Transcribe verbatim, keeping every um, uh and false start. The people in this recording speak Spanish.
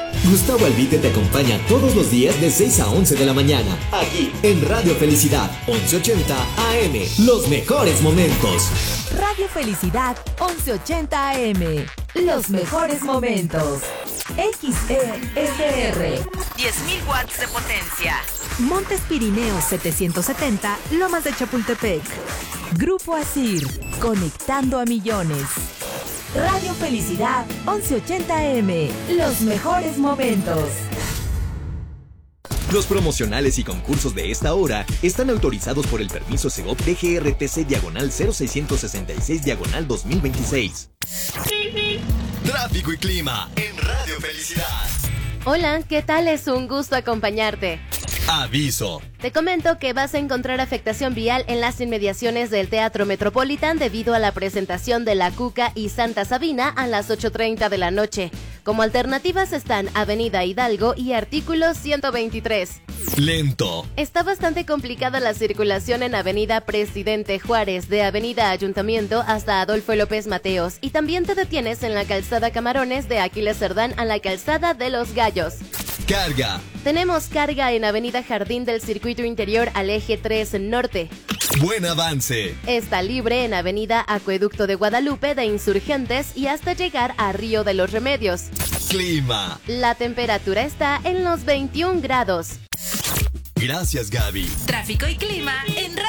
Gustavo Albite te acompaña todos los días de seis a once de la mañana, aquí en Radio Felicidad, once ochenta A M. Los mejores momentos. Radio Felicidad, once ochenta A M. Los mejores momentos. X E S R. diez mil watts de potencia. Montes Pirineos setecientos setenta, Lomas de Chapultepec. Grupo Asir, conectando a millones. Radio Felicidad, once ochenta A M. Los mejores momentos. Los promocionales y concursos de esta hora están autorizados por el permiso Segov D G R T C diagonal cero seiscientos sesenta y seis diagonal dos mil veintiséis. Tráfico y clima en Radio Felicidad. Hola, ¿qué tal? Es un gusto acompañarte. Aviso. Te comento que vas a encontrar afectación vial en las inmediaciones del Teatro Metropolitan debido a la presentación de La Cuca y Santa Sabina a las ocho treinta de la noche. Como alternativas están Avenida Hidalgo y Artículo ciento veintitrés. Lento. Está bastante complicada la circulación en Avenida Presidente Juárez, de Avenida Ayuntamiento hasta Adolfo López Mateos, y también te detienes en la calzada Camarones de Aquiles Cerdán a la calzada de Los Gallos. Carga. Tenemos carga en Avenida Jardín del Circuito Interior al eje tres Norte. Buen avance. Está libre en Avenida Acueducto de Guadalupe de Insurgentes y hasta llegar a Río de los Remedios. Clima. La temperatura está en los veintiún grados. Gracias, Gaby. Tráfico y clima en